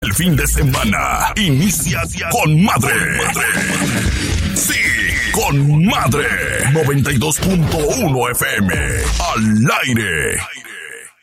el fin de semana inicia con madre. Sí, con madre. 92.1 FM. Al aire.